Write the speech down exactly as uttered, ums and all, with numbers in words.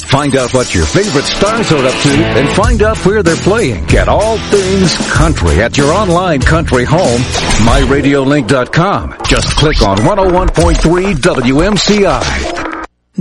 Find out what your favorite stars are up to and find out where they're playing. Get all things country at your online country home, my radio link dot com. Just click on one oh one point three W M C I.